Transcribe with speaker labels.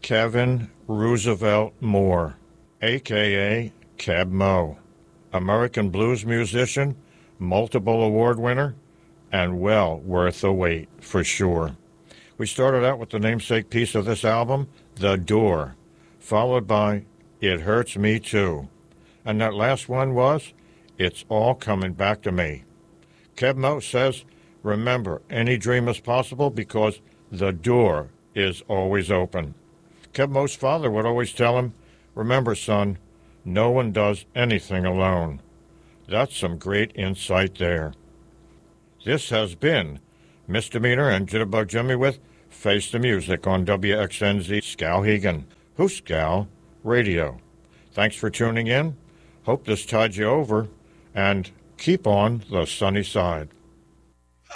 Speaker 1: Kevin Roosevelt Moore, a.k.a. Keb Mo, American blues musician, multiple award winner, and well worth the wait, for sure. We started out with the namesake piece of this album, The Door, followed by It Hurts Me Too. And that last one was It's All Coming Back to Me. Keb Mo says, remember, any dream is possible because the door is always open. Keb Mo's father would always tell him, remember, son, no one does anything alone. That's some great insight there. This has been Misdemeanor and Jitterbug Jimmy with Face the Music on WXNZ Skowhegan, Hooskow Radio. Thanks for tuning in. Hope this tied you over, and keep on the sunny side.